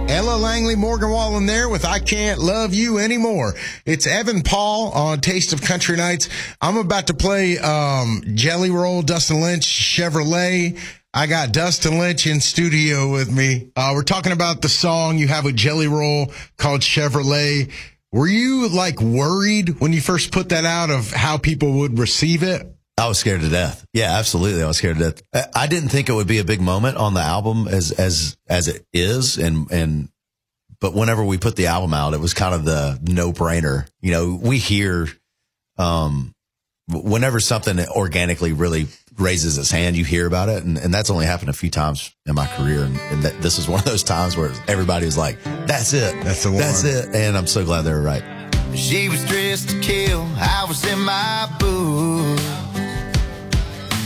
Ella Langley, Morgan Wallen there with I Can't Love You Anymore. It's Evan Paul on Taste of Country Nights. I'm about to play Jelly Roll, Dustin Lynch, Chevrolet. I got Dustin Lynch in studio with me. We're talking about the song you have with Jelly Roll called Chevrolet. Were you worried when you first put that out of how people would receive it? I was scared to death. Yeah, absolutely. I was scared to death. I didn't think it would be a big moment on the album as it is. But whenever we put the album out, it was kind of the no brainer. You know, we hear, whenever something organically really raises its hand, you hear about it. And that's only happened a few times in my career. And this is one of those times where everybody was like, that's it. That's the one. That's it. And I'm so glad they were right. She was dressed to kill. I was in my